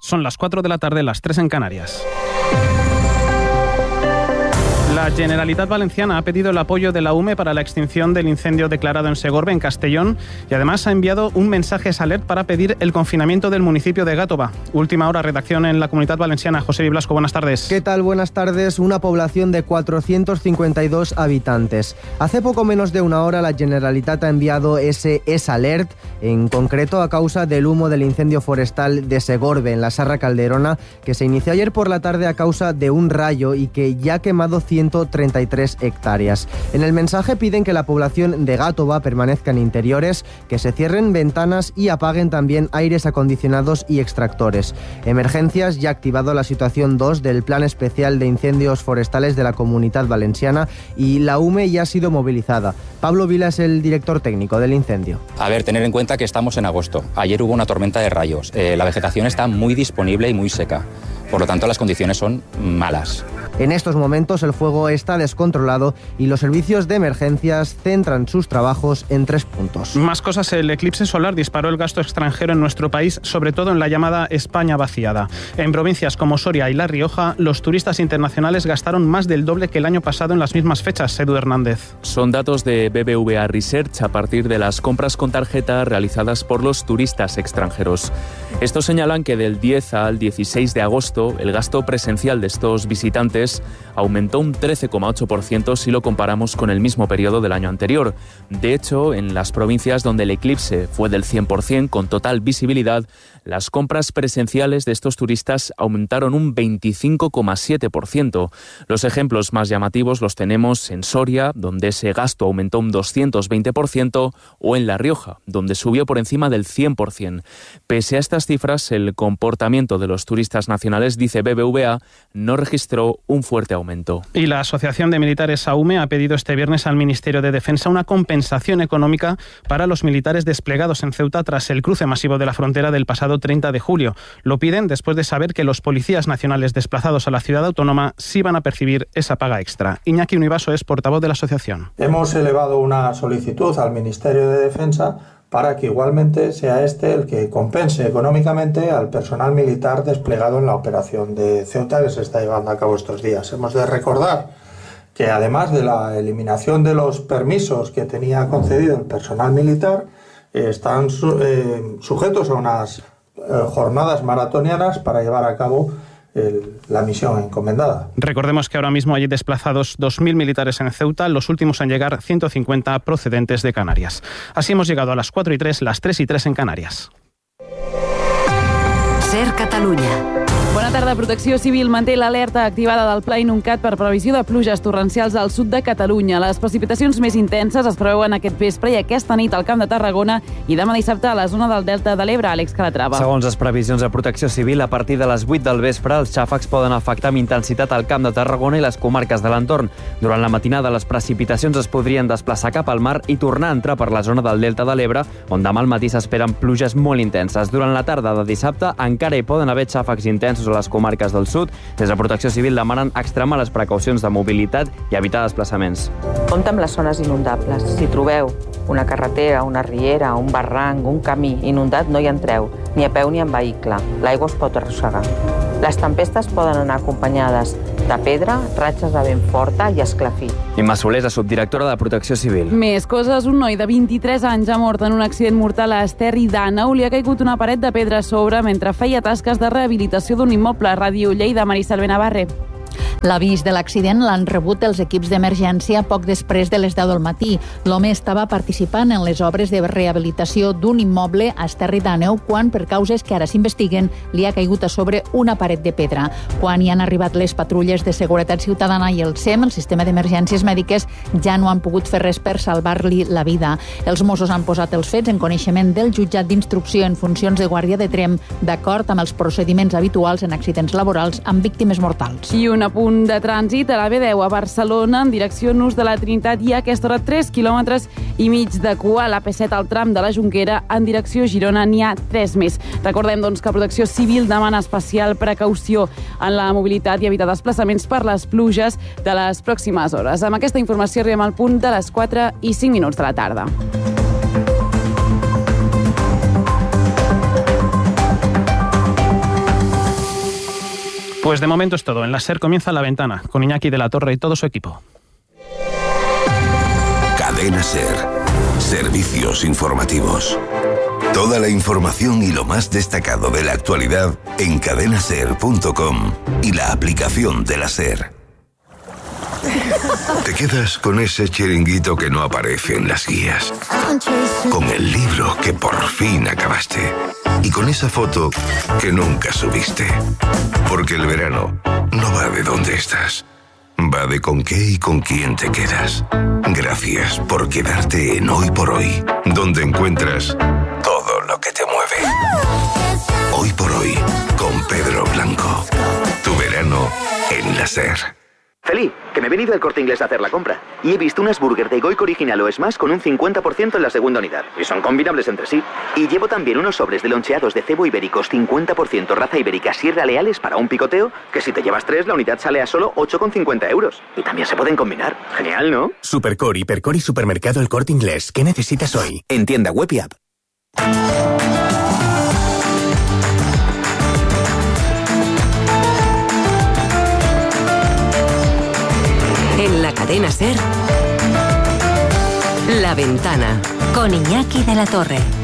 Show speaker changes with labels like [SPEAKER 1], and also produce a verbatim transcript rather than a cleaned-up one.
[SPEAKER 1] Son las cuatro de la tarde, las tres en Canarias. La Generalitat Valenciana ha pedido el apoyo de la U M E para la extinción del incendio declarado en Segorbe, en Castellón, y además ha enviado un mensaje a Alert para pedir el confinamiento del municipio de Gàtova. Última hora, redacción en la Comunitat Valenciana. José Blasco, buenas tardes.
[SPEAKER 2] ¿Qué tal? Buenas tardes. Una población de cuatrocientos cincuenta y dos habitantes. Hace poco menos de una hora la Generalitat ha enviado ese es Alert, en concreto a causa del humo del incendio forestal de Segorbe, en la Sarra Calderona, que se inició ayer por la tarde a causa de un rayo y que ya ha quemado ciento treinta y tres hectáreas. En el mensaje piden que la población de Gàtova permanezca en interiores, que se cierren ventanas y apaguen también aires acondicionados y extractores. Emergencias ya ha activado la situación dos del Plan Especial de Incendios Forestales de la Comunitat Valenciana y la U M E ya ha sido movilizada. Pablo Vila es el director técnico del incendio.
[SPEAKER 3] A ver, tener en cuenta que estamos en agosto. Ayer hubo una tormenta de rayos. Eh, la vegetación está muy disponible y muy seca. Por lo tanto, las condiciones son malas.
[SPEAKER 2] En estos momentos el fuego está descontrolado y los servicios de emergencias centran sus trabajos en tres puntos.
[SPEAKER 1] Más cosas. El eclipse solar disparó el gasto extranjero en nuestro país, sobre todo en la llamada España vaciada. En provincias como Soria y La Rioja, los turistas internacionales gastaron más del doble que el año pasado en las mismas fechas. Edu Hernández.
[SPEAKER 4] Son datos de B B V A Research a partir de las compras con tarjeta realizadas por los turistas extranjeros. Estos señalan que del diez al dieciséis de agosto el gasto presencial de estos visitantes aumentó un trece coma ocho por ciento si lo comparamos con el mismo periodo del año anterior. De hecho, en las provincias donde el eclipse fue del cien por ciento con total visibilidad, las compras presenciales de estos turistas aumentaron un veinticinco coma siete por ciento. Los ejemplos más llamativos los tenemos en Soria, donde ese gasto aumentó un doscientos veinte por ciento, o en La Rioja, donde subió por encima del cien por ciento. Pese a estas cifras, el comportamiento de los turistas nacionales, dice B B V A, no registró un fuerte aumento.
[SPEAKER 1] Y la Asociación de Militares A U M E ha pedido este viernes al Ministerio de Defensa una compensación económica para los militares desplegados en Ceuta tras el cruce masivo de la frontera del pasado treinta de julio. Lo piden después de saber que los policías nacionales desplazados a la ciudad autónoma sí van a percibir esa paga extra. Iñaki Univaso es portavoz de la asociación.
[SPEAKER 5] Hemos elevado una solicitud al Ministerio de Defensa para que igualmente sea este el que compense económicamente al personal militar desplegado en la operación de Ceuta que se está llevando a cabo estos días. Hemos de recordar que además de la eliminación de los permisos que tenía concedido el personal militar, eh, están su, eh, sujetos a unas eh, jornadas maratonianas para llevar a cabo El, la misión encomendada.
[SPEAKER 1] Recordemos que ahora mismo hay desplazados dos mil militares en Ceuta, los últimos en llegar ciento cincuenta procedentes de Canarias. Así hemos llegado a las cuatro y tres, las tres y tres en Canarias.
[SPEAKER 6] Ser Catalunya.
[SPEAKER 7] Bona tarda. Protecció Civil manté l'alerta activada del Pla Inuncat per previsió de pluges torrencials al sud de Catalunya. Les precipitacions més intenses es preveuen aquest vespre i aquesta nit al Camp de Tarragona i demà dissabte a la zona del Delta de l'Ebre. Àlex Calatrava.
[SPEAKER 8] Segons les previsions de Protecció Civil, a partir de les vuit del vespre, els xàfecs poden afectar amb intensitat al Camp de Tarragona i les comarques de l'entorn. Durant la matinada, les precipitacions es podrien desplaçar cap al mar i tornar a entrar per la zona del Delta de l'Ebre, on demà al matí s'esperen pluges molt intenses. Durant la tarda de dissabte encara hi poden haver xàfecs intensos a les comarques del sud. Des de Protecció Civil demanen extremar les precaucions de mobilitat i evitar desplaçaments.
[SPEAKER 9] Compte amb les zones inundables. Si trobeu una carretera, una riera, un barranc, un camí inundat, no hi entreu, ni a peu ni en vehicle. L'aigua es pot arrossegar. Les tempestes poden anar acompanyades de pedra, ratxes de vent forta i esclafit.
[SPEAKER 8] Imma Soler és subdirectora de Protecció Civil.
[SPEAKER 7] Més coses. Un noi de vint-i-tres anys ha mort en un accident mortal a Esterri d'Àneu. Li ha caigut una paret de pedra a sobre mentre feia tasques de rehabilitació d'un immoble. Ràdio Lleida, Maricel Benavarre.
[SPEAKER 10] L'avís de l'accident l'han rebut els equips d'emergència poc després de les deu del matí. L'home estava participant en les obres de rehabilitació d'un immoble a Esterri d'Àneu quan, per causes que ara s'investiguen, li ha caigut a sobre una paret de pedra. Quan hi han arribat les patrulles de Seguretat Ciutadana i el S E M, el Sistema d'Emergències Mèdiques, ja no han pogut fer res per salvar-li la vida. Els Mossos han posat els fets en coneixement del jutjat d'instrucció en funcions de guàrdia de Tremp, d'acord amb els procediments habituals en accidents laborals amb víctimes mortals.
[SPEAKER 7] I un apunt de trànsit a la B deu a Barcelona en direcció Nus de la Trinitat hi ha a aquesta hora tres quilòmetres i mig de cua. A la P set al tram de la Jonquera en direcció Girona n'hi ha tres més. Recordem doncs que Protecció Civil demana especial precaució en la mobilitat i evitar desplaçaments per les pluges de les pròximes hores. Amb aquesta informació arribem al punt de les quatre i cinc minuts de la tarda.
[SPEAKER 1] Pues de momento es todo. En la SER comienza La Ventana, con Iñaki de la Torre y todo su equipo.
[SPEAKER 6] Cadena SER. Servicios informativos. Toda la información y lo más destacado de la actualidad en cadena ser punto com y la aplicación de la SER. Te quedas con ese chiringuito que no aparece en las guías, con el libro que por fin acabaste y con esa foto que nunca subiste. Porque el verano no va de dónde estás, va de con qué y con quién te quedas. Gracias por quedarte en Hoy por Hoy, donde encuentras todo lo que te mueve. Hoy por Hoy, con Pedro Blanco. Tu verano en la SER.
[SPEAKER 11] Feli, que me he venido al Corte Inglés a hacer la compra y he visto unas burger de Goico original o Smash con un cincuenta por ciento en la segunda unidad. Y son combinables entre sí. Y llevo también unos sobres de loncheados de cebo ibéricos cincuenta por ciento raza ibérica Sierra Leales para un picoteo, que si te llevas tres la unidad sale a solo ocho con cincuenta euros. Y también se pueden combinar. Genial, ¿no?
[SPEAKER 12] Supercore, Hipercore y Supermercado El Corte Inglés. ¿Qué necesitas hoy?
[SPEAKER 11] En tienda web y app.
[SPEAKER 13] En la cadena SER, La Ventana, con Iñaki de la Torre.